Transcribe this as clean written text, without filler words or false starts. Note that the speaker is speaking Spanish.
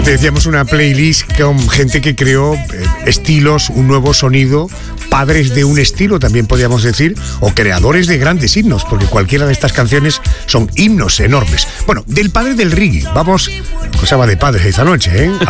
Te decíamos una playlist con gente que creó estilos, un nuevo sonido, padres de un estilo también podríamos decir, o creadores de grandes himnos, porque cualquiera de estas canciones son himnos enormes. Bueno, del padre del reggae, vamos, cosa va de padres esta noche, ¿eh?